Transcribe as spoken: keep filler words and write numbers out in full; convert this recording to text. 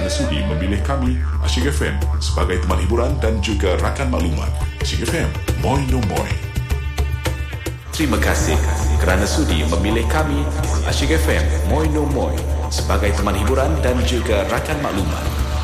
kerana sudi memilih kami, Asyik F M, sebagai teman hiburan dan juga rakan maklumat. Asyik F M, moi no moi. Terima kasih kerana sudi memilih kami, Asyik F M, moi no moi, sebagai teman hiburan dan juga rakan maklumat.